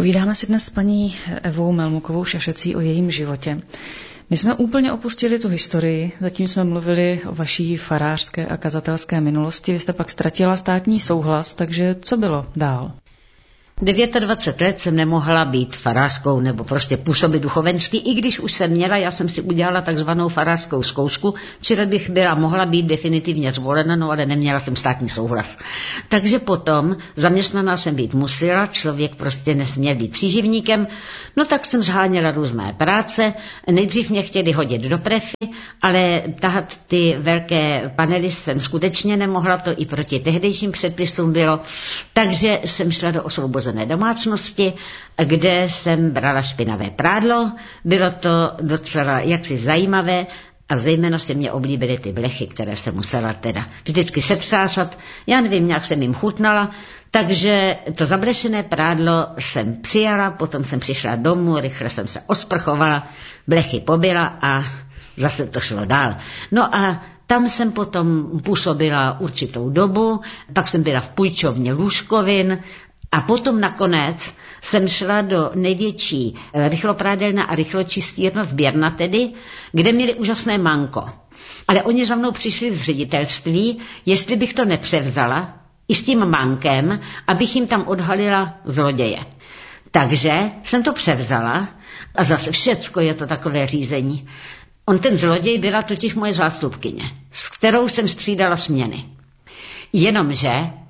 Povídáme si dnes s paní Evou Melmukovou Šašecí o jejím životě. My jsme úplně opustili tu historii, zatím jsme mluvili o vaší farářské a kazatelské minulosti. Vy jste pak ztratila státní souhlas, takže co bylo dál? 29 let jsem nemohla být farářskou nebo prostě působit duchovenství, i když už jsem měla, já jsem si udělala takzvanou farářskou zkoušku, čili bych mohla být definitivně zvolena, no ale neměla jsem státní souhlas. Takže potom zaměstnaná jsem být musela, člověk prostě nesměl být příživníkem, no tak jsem zháněla různé práce, nejdřív mě chtěli hodit do prefy, ale tahat ty velké panely jsem skutečně nemohla, to i proti tehdejším předpisům bylo, takže jsem šla do osvobozené domácnosti, kde jsem brala špinavé prádlo, bylo to docela jaksi zajímavé a zejména se mě oblíbily ty blechy, které jsem musela teda vždycky setřásat, já nevím, nějak jsem jim chutnala, takže to zablešené prádlo jsem přijala, potom jsem přišla domů, rychle jsem se osprchovala, blechy pobyla a zase to šlo dál. No a tam jsem potom působila určitou dobu, pak jsem byla v půjčovně lůžkovin a potom nakonec jsem šla do největší rychloprádelna a rychločistírna sběrna tedy, kde měli úžasné manko. Ale oni za mnou přišli z ředitelství, jestli bych to nepřevzala i s tím mankem, abych jim tam odhalila zloděje. Takže jsem to převzala a zase všecko je to takové řízení. On ten zloděj byla totiž moje zástupkyně, s kterou jsem střídala směny. Jenomže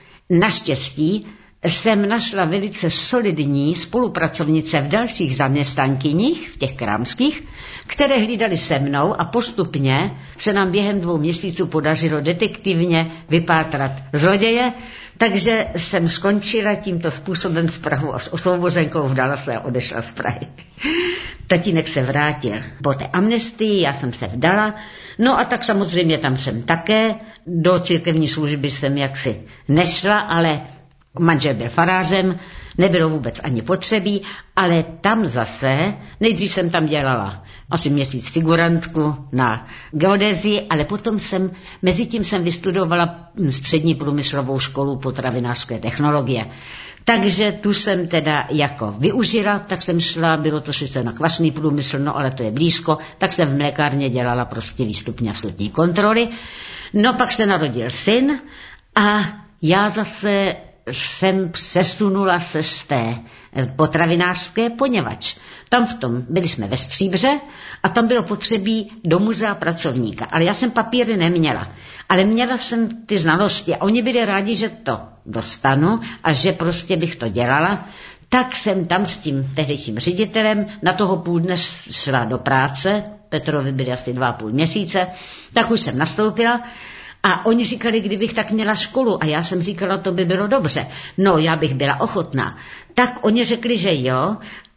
naštěstí jsem našla velice solidní spolupracovnice v dalších zaměstnankyních, v těch krámských, které hlídali se mnou a postupně se nám během 2 měsíců podařilo detektivně vypátrat zloděje, takže jsem skončila tímto způsobem z Prahu a s osvobozenkou vdala se a odešla z Prahy. Tatínek se vrátil po té amnestii, já jsem se vdala, no a tak samozřejmě tam jsem také, do církevní služby jsem jaksi nešla, ale manžel byl farářem, nebylo vůbec ani potřebí, ale tam zase, nejdřív jsem tam dělala asi měsíc figurantku na geodezii, ale potom mezitím jsem vystudovala střední průmyslovou školu potravinářské technologie. Takže tu jsem teda jako využila, tak jsem šla, bylo to sice na kvasný průmysl, no ale to je blízko, tak jsem v mlékárně dělala prostě výstupní a vstupní kontroly. No pak se narodil syn a já zase jsem přesunula se z té potravinářské, poněvadž tam v tom, byli jsme ve Stříbře a tam bylo potřebí do muzea pracovníka, ale já jsem papíry neměla, ale měla jsem ty znalosti a oni byli rádi, že to dostanu a že prostě bych to dělala, tak jsem tam s tím tehdejším ředitelem na toho půl dne šla do práce, Petrovi byly asi 2,5 měsíce, tak už jsem nastoupila. A oni říkali, kdybych tak měla školu, a já jsem říkala, to by bylo dobře. No, já bych byla ochotná. Tak oni řekli, že jo,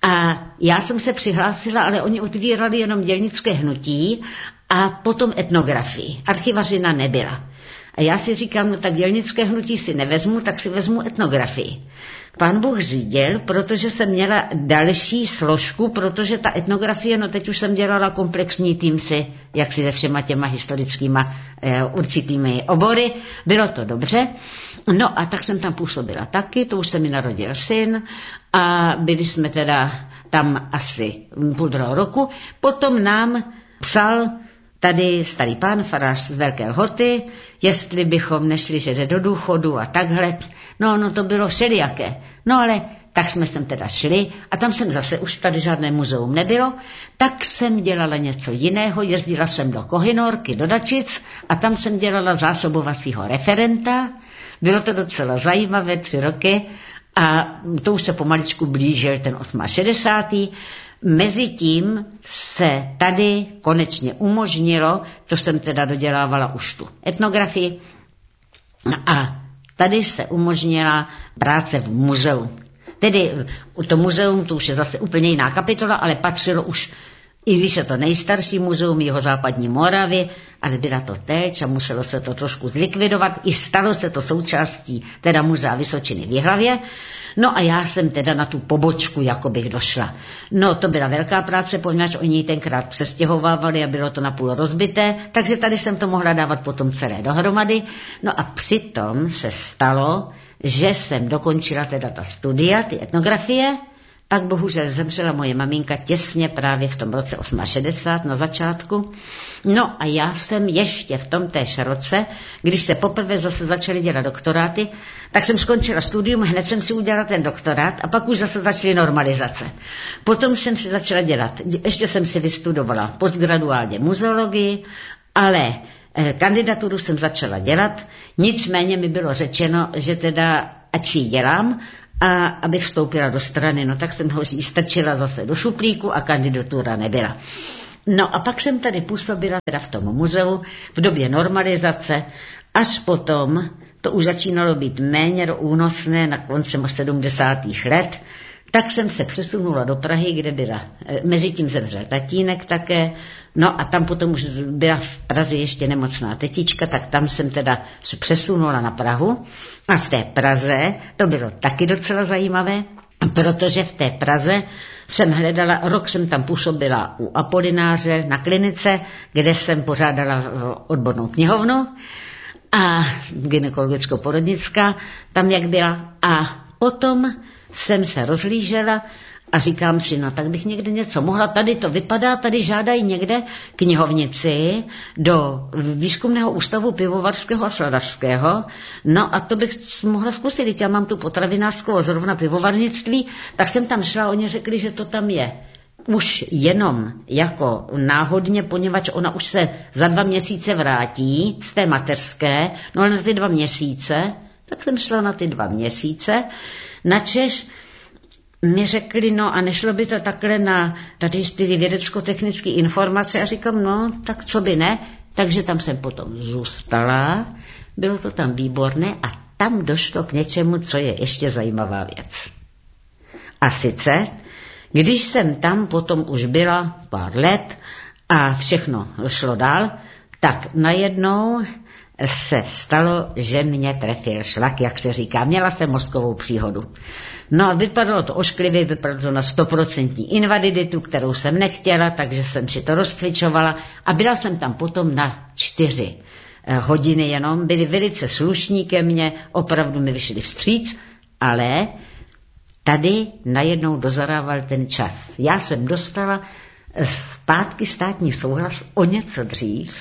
a já jsem se přihlásila, ale oni otvírali jenom dělnické hnutí a potom etnografii. Archivařina nebyla. A já si říkám, no tak dělnické hnutí si nevezmu, tak si vezmu etnografii. Pán Bůh řídil, protože jsem měla další složku, protože ta etnografie, no teď už jsem dělala komplexní tým si, jak si se všema těma historickýma určitými obory, bylo to dobře. No a tak jsem tam působila taky, to už se mi narodil syn a byli jsme teda tam asi 1,5 roku. Potom nám psal tady starý pán farář z Velké Lhoty, jestli bychom nešli, že jde do důchodu a takhle. No to bylo všelijaké. No ale tak jsme sem teda šli a tam jsem zase, už tady žádné muzeum nebylo, tak jsem dělala něco jiného, jezdila jsem do Kohynorky, do Dačic a tam jsem dělala zásobovacího referenta. Bylo to docela zajímavé, 3 roky a to už se pomaličku blížil ten 68. Mezitím se tady konečně umožnilo, to jsem teda dodělávala už tu etnografii, a tady se umožnila práce v muzeu. Tedy to muzeum, to už je zase úplně jiná kapitola, ale patřilo už, i když je to nejstarší muzeum Jihozápadní Moravy, ale byla to teď a muselo se to trošku zlikvidovat, i stalo se to součástí teda muzea Vysočiny v Jihlavě. No a já jsem teda na tu pobočku jako bych došla. No to byla velká práce, poněvadž oni ji tenkrát přestěhovávali a bylo to napůl rozbité, takže tady jsem to mohla dávat potom celé dohromady. No a přitom se stalo, že jsem dokončila teda ta studia, ty etnografie, Pak bohužel zemřela moje maminka těsně právě v tom roce 68 na začátku. No a já jsem ještě v tom též roce, když se poprvé zase začaly dělat doktoráty, tak jsem skončila studium, hned jsem si udělala ten doktorát a pak už zase začaly normalizace. Potom jsem si začala dělat, ještě jsem si vystudovala postgraduálně muzeologii, ale kandidaturu jsem začala dělat, nicméně mi bylo řečeno, že teda ať ji dělám, a aby vstoupila do strany, no tak jsem ho ji strčila zase do šuplíku a kandidatura nebyla. No a pak jsem tady působila teda v tom muzeu v době normalizace, až potom to už začínalo být méně únosné na koncem 70. let, tak jsem se přesunula do Prahy, kde byla, mezitím zemřel tatínek také, no a tam potom už byla v Praze ještě nemocná tetička, tak tam jsem teda se přesunula na Prahu a v té Praze, to bylo taky docela zajímavé, protože v té Praze jsem hledala, rok jsem tam působila u Apolináře na klinice, kde jsem pořádala odbornou knihovnu a gynekologicko-porodnická, tam jak byla a potom jsem se rozhlížela a říkám si, no tak bych někde něco mohla, tady to vypadá, tady žádají někde knihovnici do výzkumného ústavu pivovarského a sladařského, no a to bych mohla zkusit, já mám tu potravinářskou a zrovna pivovarnictví, tak jsem tam šla, oni řekli, že to tam je. Už jenom jako náhodně, poněvadž ona už se za 2 měsíce vrátí z té mateřské, no ale na ty 2 měsíce, tak jsem šla na ty 2 měsíce, načež mi řekli, no a nešlo by to takhle na tady ty vědecko-technické informace a říkám, no tak co by ne, takže tam jsem potom zůstala, bylo to tam výborné a tam došlo k něčemu, co je ještě zajímavá věc. A sice, když jsem tam potom už byla pár let a všechno šlo dál, tak najednou se stalo, že mě trefil šlak, jak se říká. Měla jsem mozkovou příhodu. No a vypadalo to ošklivě, vypadalo to na 100% invaliditu, kterou jsem nechtěla, takže jsem si to rozcvičovala a byla jsem tam potom na 4 hodiny jenom. Byli velice slušní ke mně, opravdu mi vyšli vstříc, ale tady najednou dozarával ten čas. Já jsem dostala zpátky státní souhlas o něco dřív,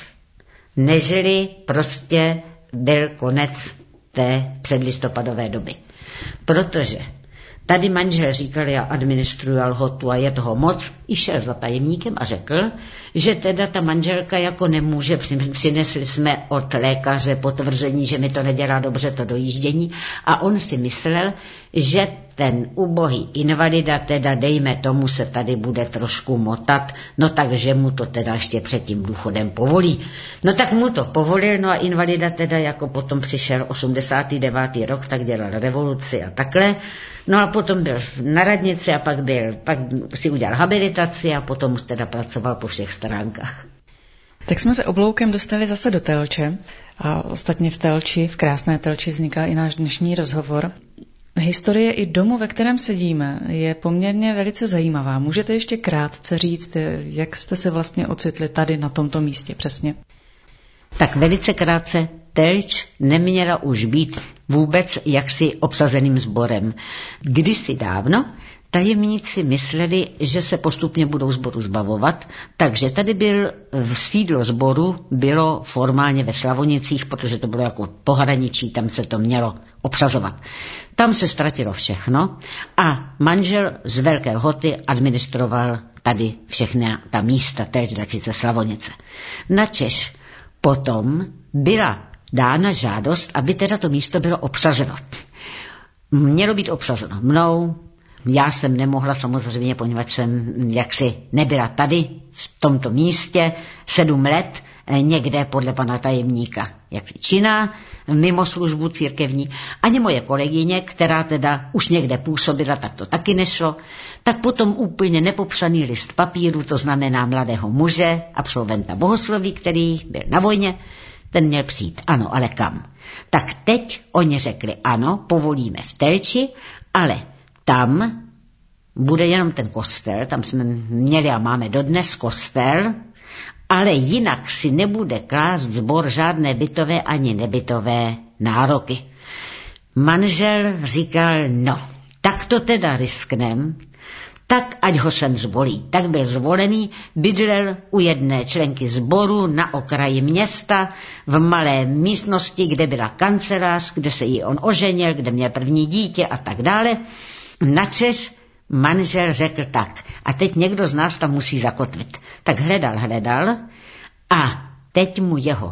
neželi prostě byl konec té předlistopadové doby. Protože tady manžel říkal, já administruju lhotu a je toho moc, i šel za tajemníkem a řekl, že teda ta manželka jako nemůže, přinesli jsme od lékaře potvrzení, že mi to nedělá dobře to dojíždění a on si myslel, že ten ubohý invalida teda dejme tomu se tady bude trošku motat, no takže mu to teda ještě před tím důchodem povolí. No tak mu to povolil, no a invalida teda jako potom přišel 89. rok, tak dělal revoluci a takhle. No a potom byl na radnici a pak si udělal habilitaci a potom už teda pracoval po všech stránkách. Tak jsme se obloukem dostali zase do Telče a ostatně v krásné Telči vzniká i náš dnešní rozhovor. Historie i domu, ve kterém sedíme, je poměrně velice zajímavá. Můžete ještě krátce říct, jak jste se vlastně ocitli tady na tomto místě přesně? Tak velice krátce, Telč neměla už být vůbec jaksi obsazeným sborem. Kdysi dávno tajemníci mysleli, že se postupně budou sboru zbavovat, takže tady sídlo sboru bylo formálně ve Slavonicích, protože to bylo jako pohraničí, tam se to mělo obsazovat. Tam se ztratilo všechno a manžel z Velké Lhoty administroval tady všechna ta místa, Telč, Dračice, Slavonice. Načež potom byla dána žádost, aby teda to místo bylo obsazeno. Mělo být obsazeno mnou, já jsem nemohla samozřejmě, poněvadž jsem jaksi nebyla tady v tomto místě 7 let, někde podle pana tajemníka, jaksi činná, mimo službu církevní, ani moje kolegyně, která teda už někde působila, tak to taky nešlo, tak potom úplně nepopsaný list papíru, to znamená mladého muže, absolventa bohosloví, který byl na vojně, ten měl přijít, ano, ale kam? Tak teď oni řekli, ano, povolíme v Telči, ale tam bude jenom ten kostel, tam jsme měli a máme dodnes kostel, ale jinak si nebude klást sbor žádné bytové ani nebytové nároky. Manžel říkal, no, tak to teda risknem, tak ať ho sem zvolí. Tak byl zvolený, bydlel u jedné členky sboru na okraji města, v malé místnosti, kde byla kancelář, kde se jí on oženil, kde měl první dítě a tak dále. Načež manžel řekl tak, a teď někdo z nás tam musí zakotvit. Tak hledal a teď mu jeho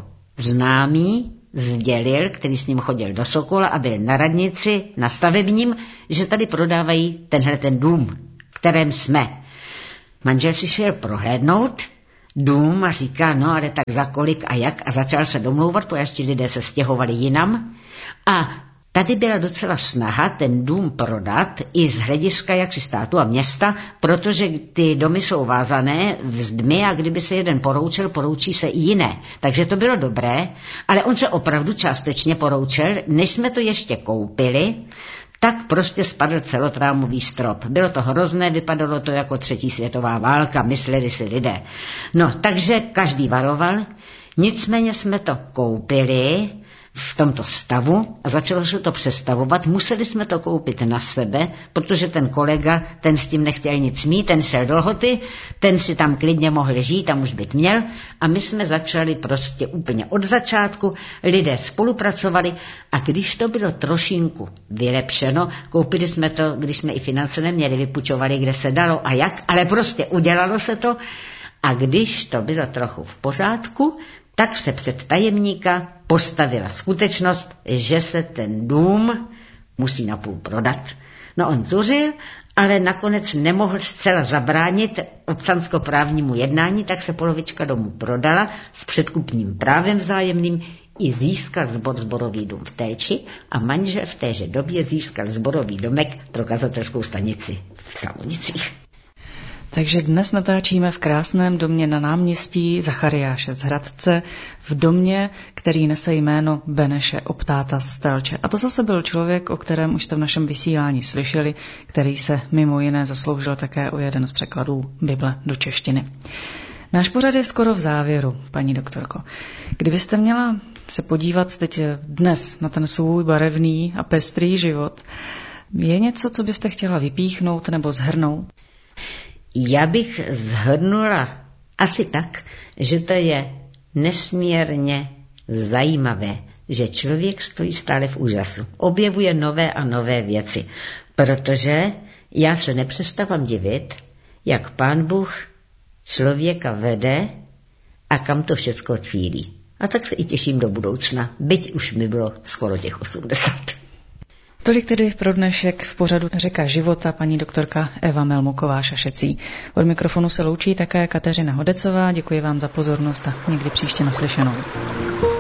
známý sdělil, který s ním chodil do Sokola a byl na radnici, na stavebním, že tady prodávají tenhle ten dům, v kterém jsme. Manžel si šel prohlédnout dům a říká, no ale tak za kolik a jak, a začal se domlouvat, protože ti lidé se stěhovali jinam a tady byla docela snaha ten dům prodat i z hlediska jaksi státu a města, protože ty domy jsou vázané vzdmi a kdyby se jeden poroučil, poroučí se i jiné. Takže to bylo dobré, ale on se opravdu částečně poroučil, než jsme to ještě koupili, tak prostě spadl celotrámový strop. Bylo to hrozné, vypadalo to jako 3. světová válka, mysleli si lidé. No, takže každý varoval, nicméně jsme to koupili v tomto stavu a začalo se to přestavovat. Museli jsme to koupit na sebe, protože ten kolega, ten s tím nechtěl nic mít, ten šel do Lhoty, ten si tam klidně mohl žít, tam už byt měl a my jsme začali prostě úplně od začátku, lidé spolupracovali a když to bylo trošinku vylepšeno, koupili jsme to, když jsme i finance neměli, vypučovali, kde se dalo a jak, ale prostě udělalo se to a když to bylo trochu v pořádku, tak se před tajemníka postavila skutečnost, že se ten dům musí napůl prodat. No on zuřil, ale nakonec nemohl zcela zabránit občanskoprávnímu jednání, tak se polovička domu prodala s předkupním právem vzájemným i získal zborový dům v Telči a manžel v téže době získal zborový domek pro kazatelskou stanici v Slamonicích. Takže dnes natáčíme v krásném domě na náměstí Zachariáše z Hradce, v domě, který nese jméno Beneše Optáta z Telče. A to zase byl člověk, o kterém už jste v našem vysílání slyšeli, který se mimo jiné zasloužil také o jeden z překladů Bible do češtiny. Náš pořad je skoro v závěru, paní doktorko. Kdybyste měla se podívat teď dnes na ten svůj barevný a pestrý život, je něco, co byste chtěla vypíchnout nebo shrnout? Já bych shrnula asi tak, že to je nesmírně zajímavé, že člověk stojí stále v úžasu. Objevuje nové a nové věci, protože já se nepřestávám divit, jak Pán Bůh člověka vede a kam to všecko cílí. A tak se i těším do budoucna, byť už mi bylo skoro těch 80. Tolik tedy pro dnešek v pořadu Řeka života paní doktorka Eva Melmuková-Šašecí. Od mikrofonu se loučí také Kateřina Hodecová. Děkuji vám za pozornost a někdy příště naslyšenou.